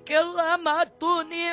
clama, tu nem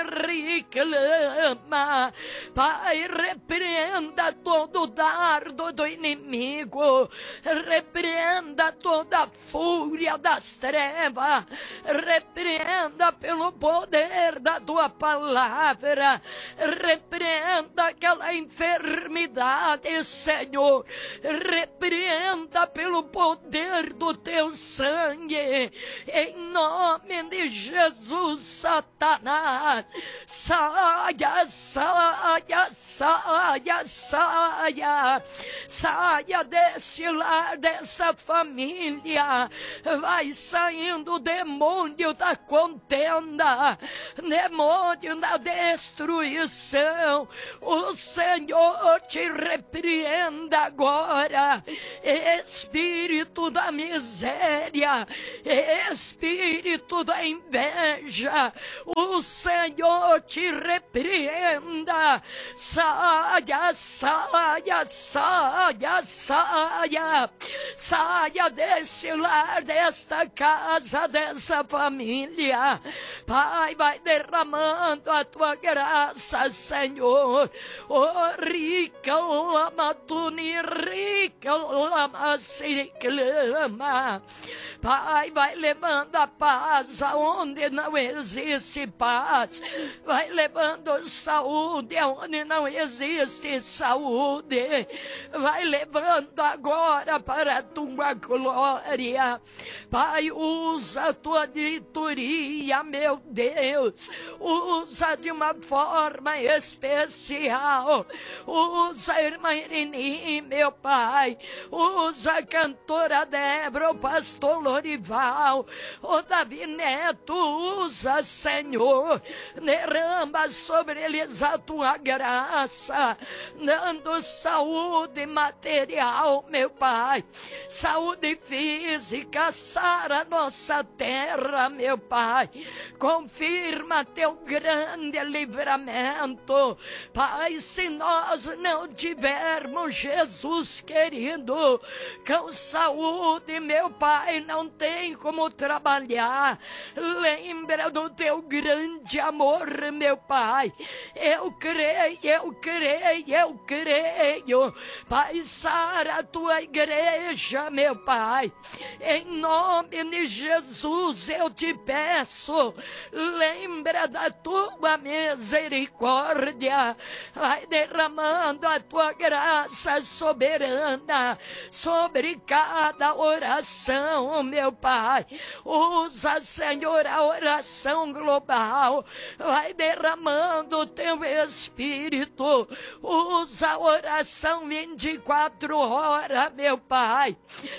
reclama. Pai, repreenda todo dardo do inimigo, repreenda toda a fúria das trevas, repreenda pelo poder da tua palavra, repreenda aquela enfermidade, Senhor, repreenda pelo poder do teu sangue, em nome de Jesus. Satanás, saia, saia, saia, saia, saia desse lar, dessa família, vai saindo o demônio da contenda, demônio da destruição. O Senhor te repreenda agora, espírito da miséria, espírito da inveja, o Senhor te repreenda. Saia, saia, saia, saia, saia desse lar, desta casa, dessa família. Pai, vai derramando a tua graça, Senhor. Oh, rica lama, tu ni rica lama, se clama. Pai, vai levando a paz aonde não existe paz, vai levando saúde aonde não existe saúde, vai levando agora para a tua glória. Pai, usa a tua diretoria, meu Deus, usa de uma forma especial, usa a irmã Irini, meu Pai, usa a cantora Débora, o pastor Lorival, o Davi Neto, usa, Senhor, derrama sobre eles a tua graça, dando saúde material, meu Pai, saúde física, sara nossa terra, meu Pai, confirma teu grande livramento, Pai. Se nós não tivermos, Jesus querido, com saúde, meu Pai, não tem como trabalhar. Lembra do teu grande amor, meu Pai. Eu creio, eu creio, eu creio. Pai, sara a tua igreja, meu Pai. Em nome de Jesus eu te peço, lembra da tua misericórdia. Vai derramando a tua graça soberana sobre cada oração, meu Pai. Usa, Senhor, a oração global. Vai derramando o teu Espírito. Usa a oração 24 horas, meu Pai.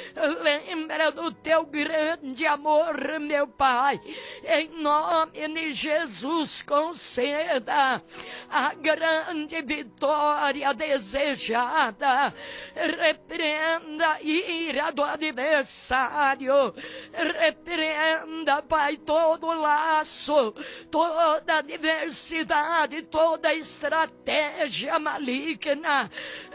Lembra do teu grande amor, meu Pai. Em nome de Jesus, conceda a grande vitória desejada. Repreenda a ira do adversário. Repreenda, Pai, todo laço, toda adversidade, toda estratégia maligna.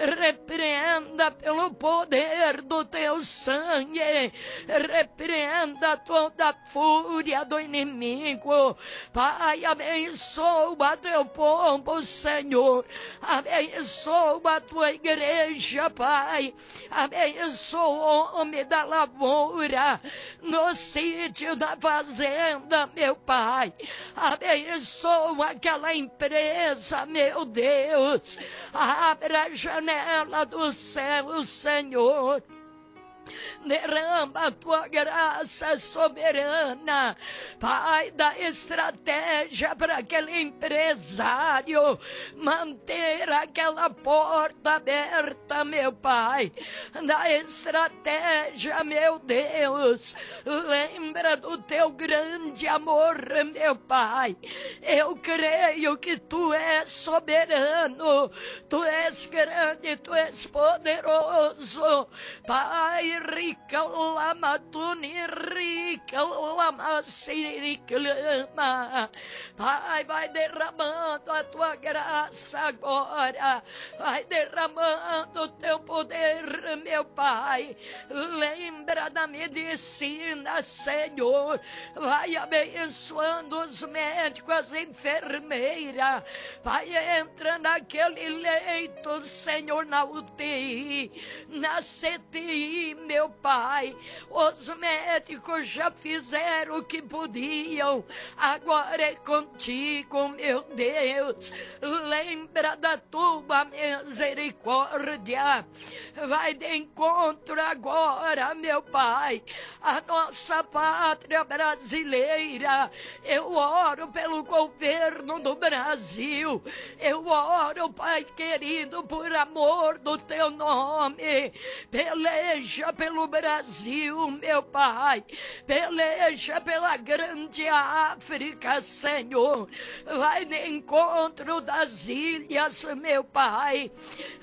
Repreenda pelo poder do teu sangue. Repreenda toda a fúria do inimigo. Pai, abençoa teu povo, Senhor. Abençoa a tua igreja, Pai. Abençoa o homem da lavoura, no sítio da fazenda, meu Pai. Abençoa aquela empresa, meu Deus. Abra a janela do céu, Senhor. Derrama a tua graça soberana, Pai, da estratégia para aquele empresário manter aquela porta aberta, meu Pai. Da estratégia, meu Deus, lembra do teu grande amor, meu Pai. Eu creio que tu és soberano, tu és grande, tu és poderoso, Pai. rica lama tuni rica lama sirica lama. Pai, vai derramando a tua graça agora, vai derramando o teu poder, meu Pai. Lembra da medicina, Senhor, vai abençoando os médicos, as enfermeiras, vai entra naquele leito, Senhor, na UTI, na CTI, meu Pai. Os médicos já fizeram o que podiam, agora é contigo, meu Deus. Lembra da tua misericórdia, vai de encontro agora, meu Pai, a nossa pátria brasileira. Eu oro pelo governo do Brasil, eu oro, Pai querido, por amor do teu nome, peleja pelo Brasil, meu Pai, peleja pela grande África, Senhor, vai de encontro das ilhas, meu Pai.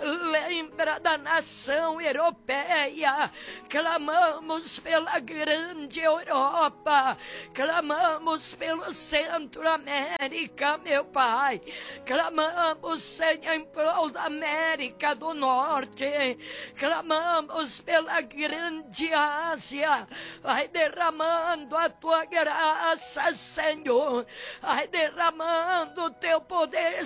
Lembra da nação europeia, clamamos pela grande Europa, clamamos pelo Centro-América, meu Pai, clamamos, Senhor, em prol da América do Norte, clamamos pela grande Ásia, vai derramando a tua graça, Senhor, vai derramando o teu poder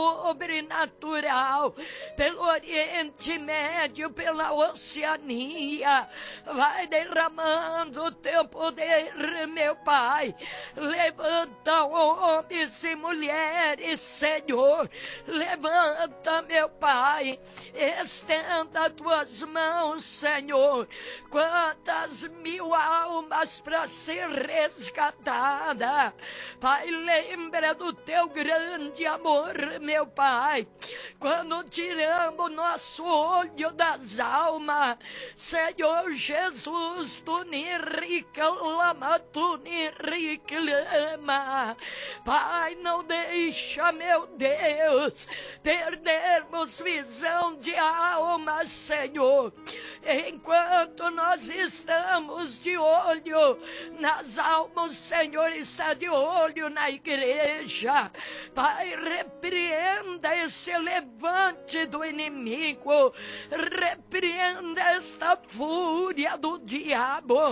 sobrenatural pelo Oriente Médio, pela Oceania, vai derramando o teu poder, meu Pai. Levanta homens e mulheres, Senhor, levanta, meu Pai, estenda as tuas mãos, Senhor. Quantas mil almas para ser resgatada, Pai, lembra do teu grande amor, meu Pai, quando tiramos nosso olho das almas, Senhor Jesus, tu ni rica lama, tu ni rica lama. Pai, não deixa, meu Deus, perdermos visão de alma, Senhor, enquanto nós estamos de olho nas almas, Senhor está de olho na igreja. Pai, repreenda esse levante do inimigo, repreenda esta fúria do diabo,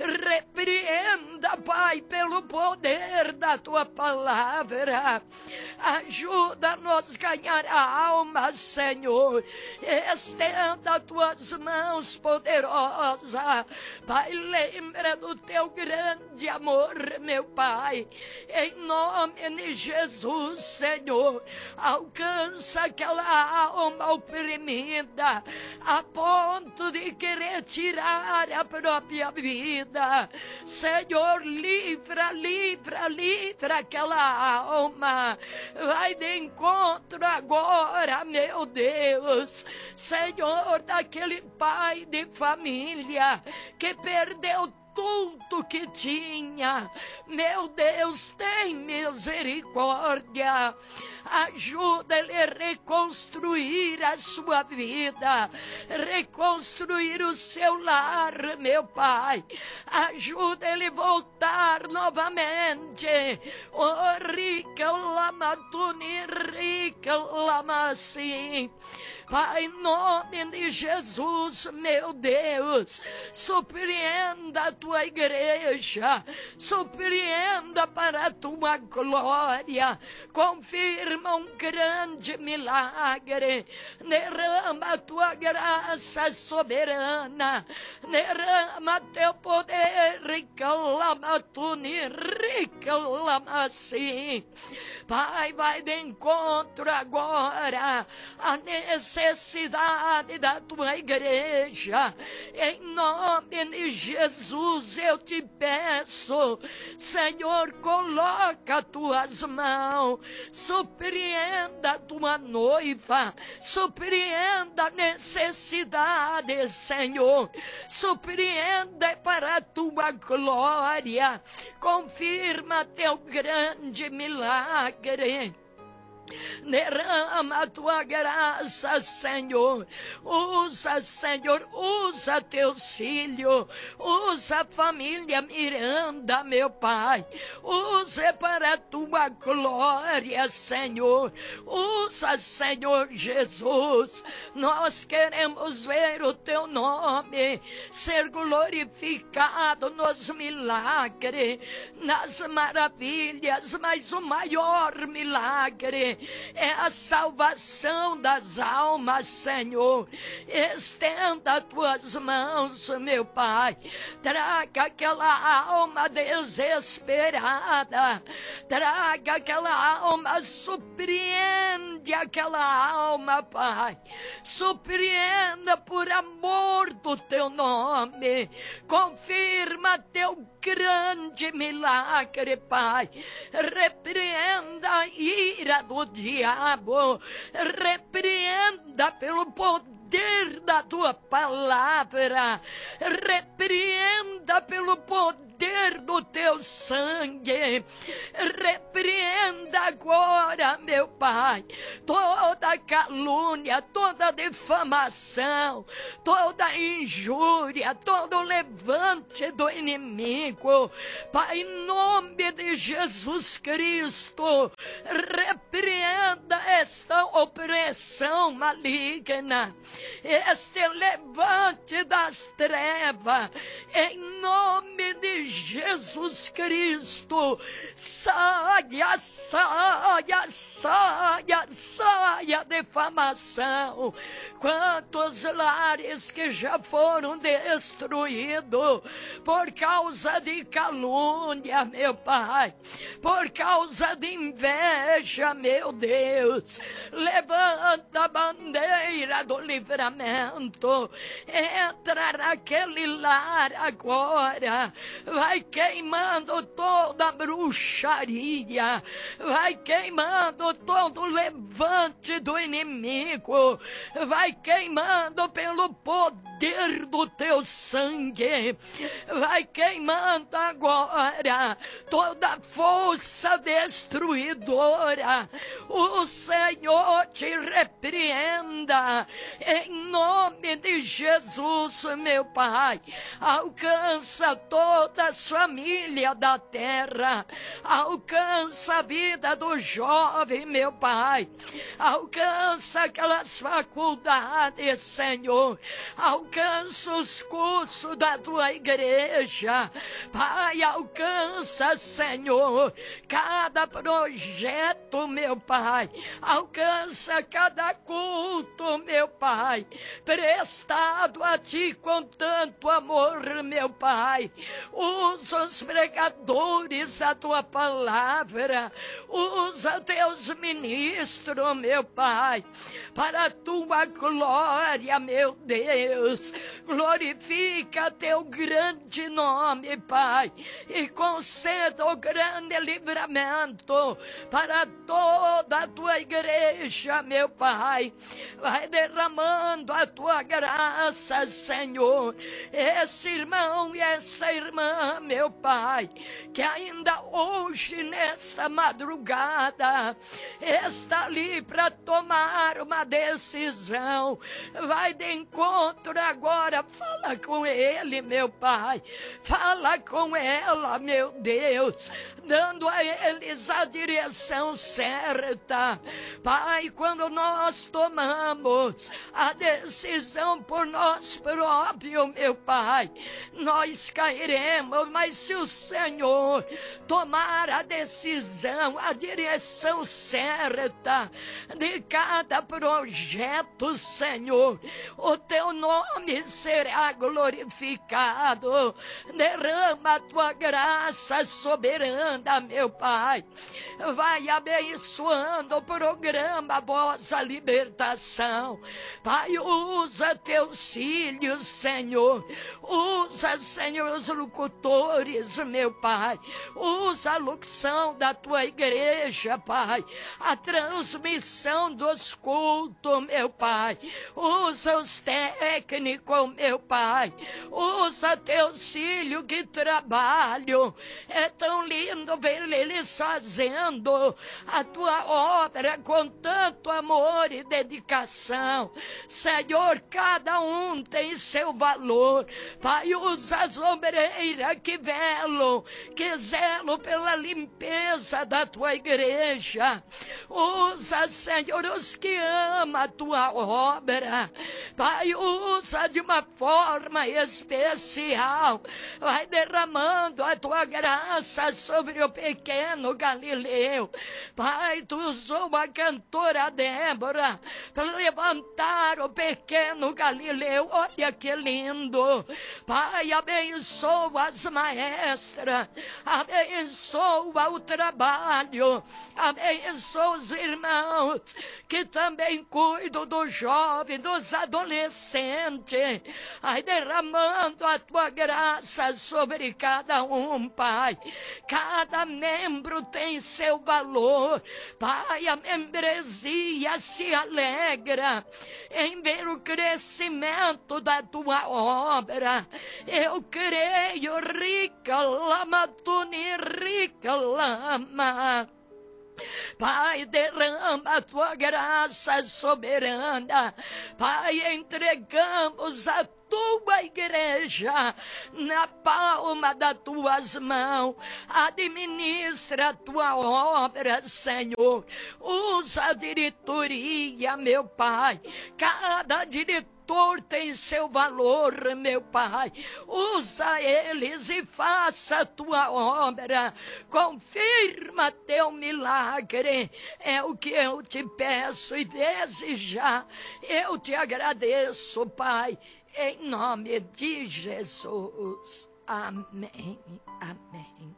repreenda, Pai, pelo poder da tua palavra. Ajuda-nos a ganhar a alma, Senhor, estenda as tuas mãos poderosas, Pai, lembra do teu grande amor, meu Pai, em nome de Jesus, Senhor, alcança aquela alma oprimida, a ponto de querer tirar a própria vida, Senhor, livra, livra, livra aquela alma, vai de encontro agora, meu Deus, Senhor, daquele pai de família que perdeu tudo que tinha, meu Deus, tem misericórdia, ajuda ele a reconstruir a sua vida, reconstruir o seu lar, meu Pai, ajuda ele a voltar novamente, oh, rica lama, tuni rica lama, sim, Pai, em nome de Jesus, meu Deus, surpreenda a tua igreja, surpreenda para a tua glória, confirma um grande milagre, derrama a tua graça soberana, derrama teu poder, reclama tu, reclama sim. Pai, vai de encontro agora a necessidade da tua igreja, em nome de Jesus eu te peço, Senhor, coloca as tuas mãos, surpreenda a tua noiva, surpreenda a necessidade, Senhor, surpreenda para a tua glória, confirma teu grande milagre. Derrama a tua graça, Senhor. Usa, Senhor, usa teus filhos. Usa a família Miranda, meu Pai. Usa para a tua glória, Senhor. Usa, Senhor Jesus. Nós queremos ver o teu nome ser glorificado nos milagres, nas maravilhas, mas o maior milagre é a salvação das almas, Senhor. Estenda as tuas mãos, meu Pai. Traga aquela alma desesperada. Traga aquela alma, surpreende aquela alma, Pai. Surpreenda por amor do teu nome. Confirma teu grande milagre, Pai. Repreenda a ira do diabo. Repreenda pelo poder da tua palavra. Repreenda pelo poder do teu sangue. Repreenda agora, meu Pai, toda calúnia, toda difamação, toda injúria, todo levante do inimigo. Pai, em nome de Jesus Cristo, repreenda esta opressão maligna, este levante das trevas, em nome de Jesus Cristo. Saia, saia, saia, saia defamação. Quantos lares que já foram destruídos por causa de calúnia, meu Pai, por causa de inveja, meu Deus. Levanta a bandeira do livramento, entra naquele lar agora, vai queimando toda a bruxaria, vai queimando todo o levante do inimigo, vai queimando pelo poder do teu sangue, vai queimando agora toda força destruidora. O Senhor te repreenda em nome de Jesus, meu Pai. Alcança toda a família da terra, alcança a vida do jovem, meu Pai, alcança aquelas faculdades, Senhor, alcança os cursos da tua igreja, Pai, alcança, Senhor, cada projeto, meu Pai, alcança cada culto, meu Pai, prestado a Ti com tanto amor, meu Pai. Usa os pregadores da Tua palavra, usa Teus ministros, meu Pai, para a Tua glória, meu Deus. Glorifica Teu grande nome, Pai, e conceda o grande livramento para toda a Tua igreja, meu Pai. Vai derramando a Tua graça, Senhor. Esse irmão e essa irmã, meu Pai, que ainda hoje, nesta madrugada, está ali para tomar uma decisão. Vai de encontro agora, fala com ele, meu Pai. Fala com ela, meu Deus, dando a eles a direção certa. Pai, quando nós tomamos a decisão por nós próprios, meu Pai, nós cairemos, mas se o Senhor tomar a decisão, a direção certa de cada projeto, Senhor, o Teu nome será glorificado. Derrama a Tua graça soberana, meu Pai. Vai abençoando o programa Vossa Libertação. Pai, usa Teus filhos, Senhor. Usa, Senhor, os locutores, meu Pai. Usa a locução da Tua igreja, Pai. A transmissão dos cultos, meu Pai. Usa os técnicos, meu Pai. Usa Teus filhos que trabalham. É tão lindo quando ver eles fazendo a tua obra com tanto amor e dedicação. Senhor, cada um tem seu valor. Pai, usa as obreiras que zelam pela limpeza da tua igreja. Usa, Senhor, os que amam a tua obra. Pai, usa de uma forma especial. Vai derramando a tua graça sobre o pequeno Galileu. Pai, tu usou a cantora Débora para levantar o pequeno Galileu. Olha que lindo. Pai, abençoa as maestras, abençoa o trabalho, abençoa os irmãos que também cuidam do jovem, dos adolescentes. Ai, derramando a tua graça sobre cada um, Pai. Cada membro tem seu valor. Pai, a membresia se alegra em ver o crescimento da tua obra. Eu creio, rica lama, tuni, rica lama. Pai, derrama a tua graça soberana. Pai, entregamos a tua igreja na palma das tuas mãos. Administra a tua obra, Senhor. Usa a diretoria, meu Pai. Cada diretor tem seu valor, meu Pai. Usa eles e faça a tua obra. Confirma teu milagre. É o que eu te peço e desejar. Eu te agradeço, Pai, em nome de Jesus. Amém. Amém.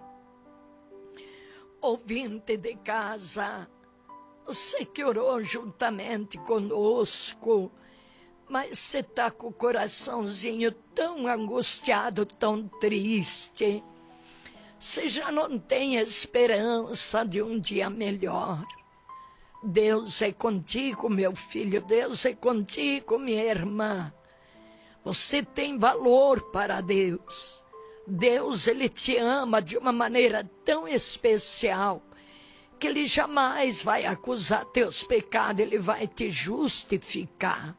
Ouvinte de casa, você que orou juntamente conosco, mas você está com o coraçãozinho tão angustiado, tão triste. Você já não tem esperança de um dia melhor. Deus é contigo, meu filho. Deus é contigo, minha irmã. Você tem valor para Deus. Deus, Ele te ama de uma maneira tão especial que Ele jamais vai acusar teus pecados. Ele vai te justificar.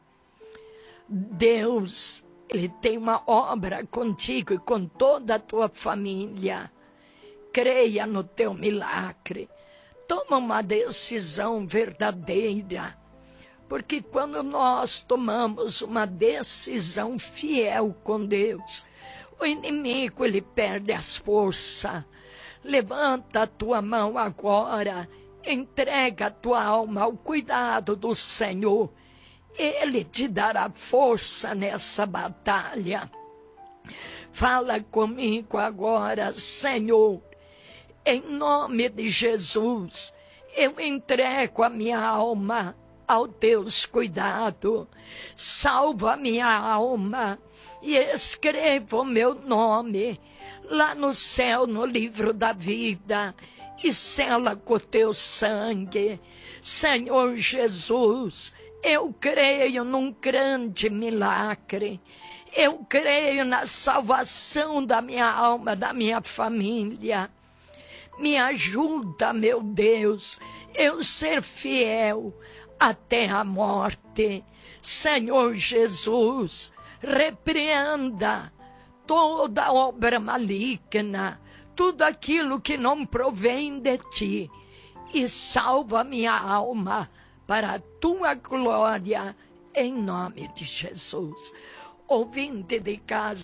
Deus, Ele tem uma obra contigo e com toda a tua família. Creia no teu milagre. Toma uma decisão verdadeira. Porque quando nós tomamos uma decisão fiel com Deus, o inimigo, ele perde as forças. Levanta a tua mão agora. Entrega a tua alma ao cuidado do Senhor. Ele te dará força nessa batalha. Fala comigo agora, Senhor. Em nome de Jesus, eu entrego a minha alma aos teus cuidados. Salva a minha alma e escreva o meu nome lá no céu, no livro da vida, e sela com o teu sangue. Senhor Jesus, eu creio num grande milagre. Eu creio na salvação da minha alma, da minha família. Me ajuda, meu Deus, eu ser fiel até a morte. Senhor Jesus, repreenda toda obra maligna, tudo aquilo que não provém de ti, e salva minha alma para a tua glória, em nome de Jesus. Ouvinte de casa,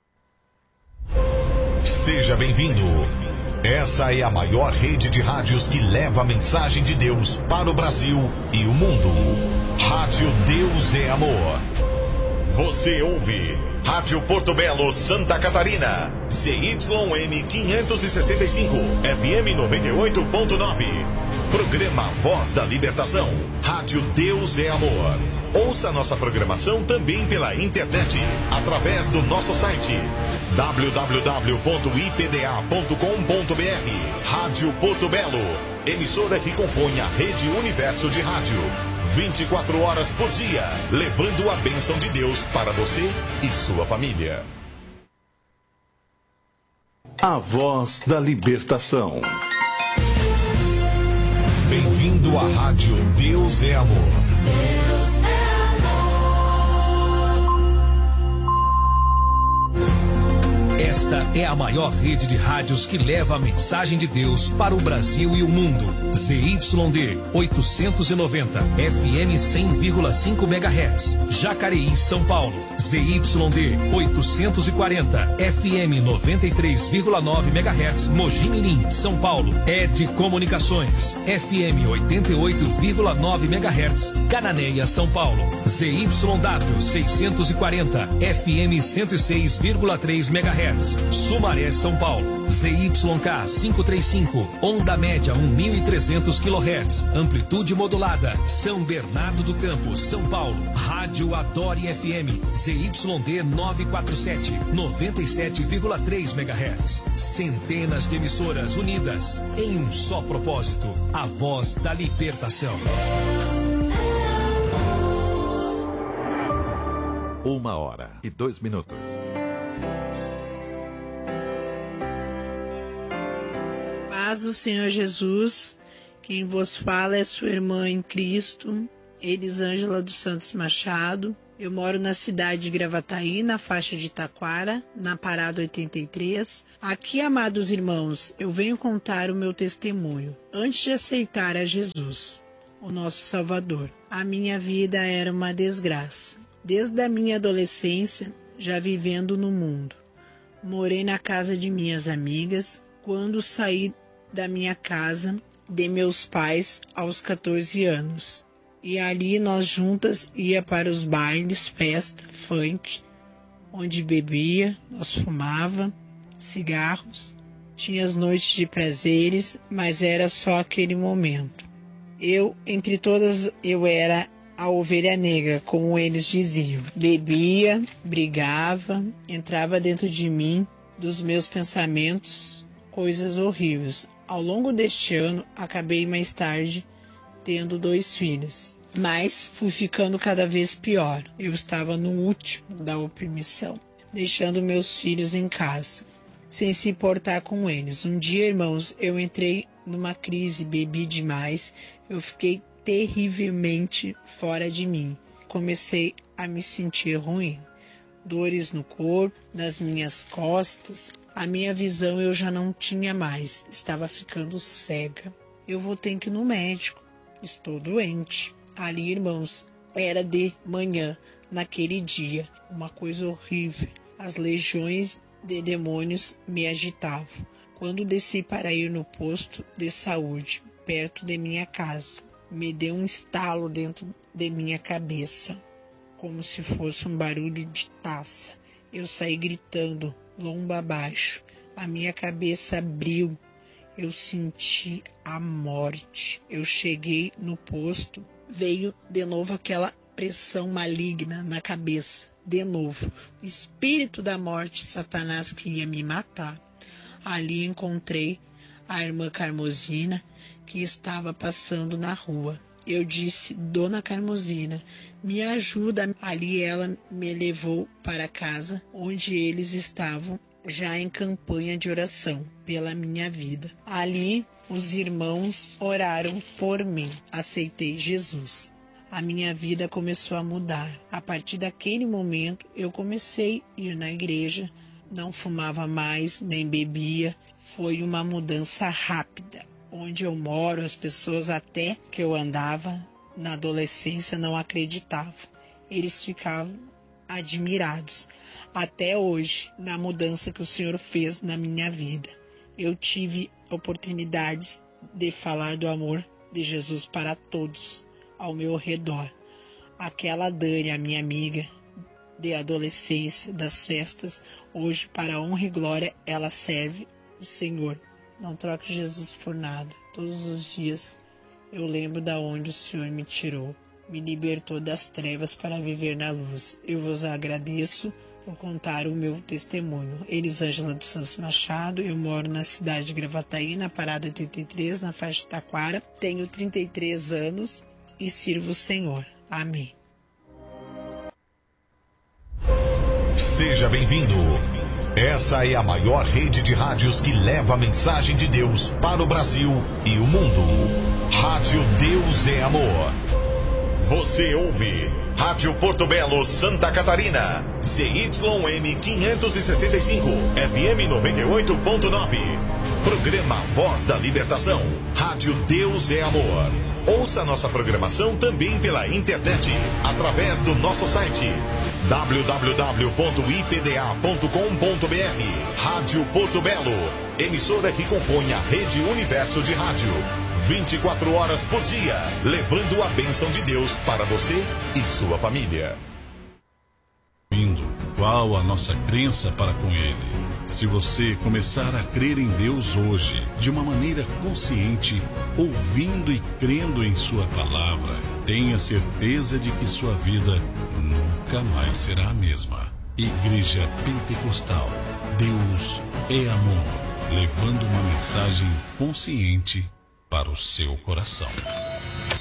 seja bem-vindo. Essa é a maior rede de rádios que leva a mensagem de Deus para o Brasil e o mundo. Rádio Deus é Amor. Você ouve Rádio Porto Belo, Santa Catarina. CYN 565, FM 98.9. Programa Voz da Libertação. Rádio Deus é Amor. Ouça nossa programação também pela internet, através do nosso site www.ipda.com.br. Rádio Porto Belo, emissora que compõe a Rede Universo de Rádio. 24 horas por dia, levando a bênção de Deus para você e sua família. a voz da libertação. Bem-vindo à Rádio Deus é Amor. Deus é amor. Esta é a maior rede de rádios que leva a mensagem de Deus para o Brasil e o mundo. ZYD 890, FM 100,5 MHz, Jacareí, São Paulo. ZYD 840, FM 93,9 MHz, Mogi Mirim, São Paulo. ED Comunicações, FM 88,9 MHz, Cananéia, São Paulo. ZYW 640, FM 106,3 MHz, Sumaré, São Paulo. ZYK 535, onda média 1.300 kHz, amplitude modulada, São Bernardo do Campo, São Paulo. Rádio Adore FM, ZYD 947, 97,3 MHz. Centenas de emissoras unidas em um só propósito, a voz da libertação. 1h02. Paz do Senhor Jesus, quem vos fala é sua irmã em Cristo, Elisângela dos Santos Machado. Eu moro na cidade de Gravataí, na faixa de Taquara, na Parada 83. Aqui, amados irmãos, eu venho contar o meu testemunho. Antes de aceitar a Jesus, o nosso Salvador, a minha vida era uma desgraça. Desde a minha adolescência, já vivendo no mundo. Morei na casa de minhas amigas. Quando saí da minha casa de meus pais aos 14 anos. E ali nós juntas ia para os bailes, festa, funk, onde bebia, nós fumava, cigarros, tinha as noites de prazeres, mas era só aquele momento. Eu, entre todas, eu era a ovelha negra, como eles diziam. Bebia, brigava, entrava dentro de mim, dos meus pensamentos, coisas horríveis. Ao longo deste ano, acabei mais tarde tendo 2 filhos, mas fui ficando cada vez pior. Eu estava no último da opressão, deixando meus filhos em casa, sem se importar com eles. Um dia, irmãos, eu entrei numa crise, bebi demais, eu fiquei terrivelmente fora de mim. Comecei a me sentir ruim, dores no corpo, nas minhas costas. A minha visão eu já não tinha mais, estava ficando cega. Eu vou ter que ir no médico, estou doente. Ali, irmãos, era de manhã, naquele dia, uma coisa horrível. As legiões de demônios me agitavam. Quando desci para ir no posto de saúde, perto de minha casa, me deu um estalo dentro de minha cabeça, como se fosse um barulho de taça. Eu saí gritando, lomba abaixo. A minha cabeça abriu. Eu senti a morte. Eu cheguei no posto. Veio de novo aquela pressão maligna na cabeça. De novo. O espírito da morte, Satanás, que ia me matar. Ali encontrei a irmã Carmosina, que estava passando na rua. Eu disse, Dona Carmosina, me ajuda. Ali ela me levou para casa, onde eles estavam já em campanha de oração pela minha vida. Ali os irmãos oraram por mim. Aceitei Jesus. A minha vida começou a mudar. A partir daquele momento eu comecei a ir na igreja, não fumava mais, nem bebia. Foi uma mudança rápida. Onde eu moro, as pessoas até que eu andava na adolescência não acreditavam. Eles ficavam admirados. Até hoje, na mudança que o Senhor fez na minha vida. Eu tive oportunidades de falar do amor de Jesus para todos ao meu redor. Aquela Dani, a minha amiga de adolescência, das festas, hoje, para a honra e glória, ela serve o Senhor. Não troque Jesus por nada. Todos os dias eu lembro da onde o Senhor me tirou. Me libertou das trevas para viver na luz. Eu vos agradeço por contar o meu testemunho. Elisângela dos Santos Machado. Eu moro na cidade de Gravataí, na Parada 83, na faixa de Taquara. Tenho 33 anos e sirvo o Senhor. Amém. Seja bem-vindo. Essa é a maior rede de rádios que leva a mensagem de Deus para o Brasil e o mundo. Rádio Deus é Amor. Você ouve Rádio Porto Belo, Santa Catarina. ZYM 565, FM 98.9. Programa Voz da Libertação. Rádio Deus é Amor. Ouça nossa programação também pela internet, através do nosso site www.ipda.com.br. Rádio Porto Belo, emissora que compõe a Rede Universo de Rádio. 24 horas por dia, levando a bênção de Deus para você e sua família. Qual a nossa crença para com Ele? Se você começar a crer em Deus hoje, de uma maneira consciente, ouvindo e crendo em Sua palavra, tenha certeza de que sua vida nunca mais será a mesma. Igreja Pentecostal, Deus é Amor, levando uma mensagem consciente para o seu coração.